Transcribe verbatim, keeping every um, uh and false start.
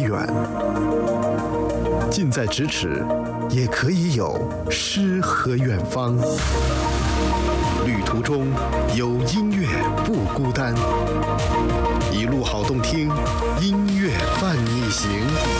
远。近在咫尺，也可以有诗和远方。旅途中有音乐不孤单，一路好动听，音乐伴你行。